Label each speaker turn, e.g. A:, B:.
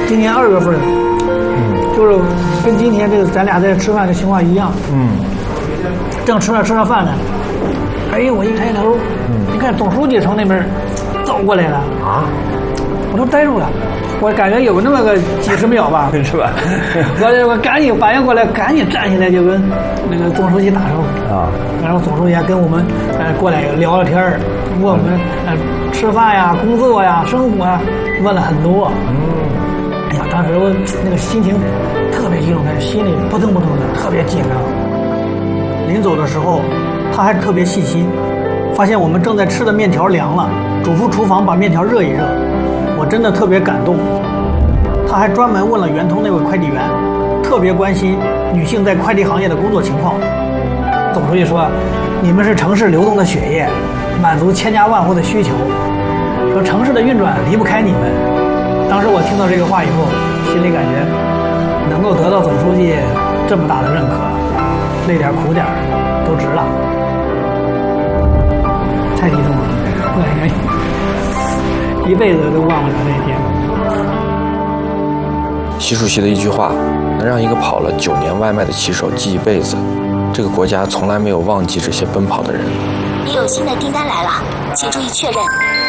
A: 今年2月份，就是跟今天这个咱俩在吃饭的情况一样，正吃着饭呢，哎，我一抬头，你看总书记从那边走过来了啊，我都呆住了。我感觉有那么个几十秒吧，
B: 是吧？
A: 我赶紧反应过来，赶紧站起来就跟那个总书记打招呼啊。然后总书记还跟我们过来聊了天儿，问我们吃饭呀、工作呀、生活啊，问了很多。哎呀，当时我那个心情特别激动，心里扑腾扑腾的，特别紧张。临走的时候，他还特别细心，发现我们正在吃的面条凉了，嘱咐厨房把面条热一热。我真的特别感动，他还专门问了圆通那位快递员，特别关心女性在快递行业的工作情况。总书记说，你们是城市流动的血液，满足千家万户的需求，说城市的运转离不开你们。当时我听到这个话以后，心里感觉能够得到总书记这么大的认可，累点苦点都值了，太激动了，不敢相信。一辈子都忘不了那一天。
C: 习主席的一句话，能让一个跑了9年外卖的骑手记一辈子。这个国家从来没有忘记这些奔跑的人。
D: 你有新的订单来了，请注意确认。